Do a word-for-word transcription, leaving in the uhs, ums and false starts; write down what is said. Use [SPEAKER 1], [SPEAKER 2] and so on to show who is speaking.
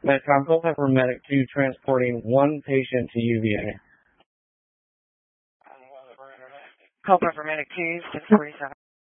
[SPEAKER 1] Metcom, Culpeper Medic two transporting one patient to U V A.
[SPEAKER 2] Culpeper Medic two, six forty-seven.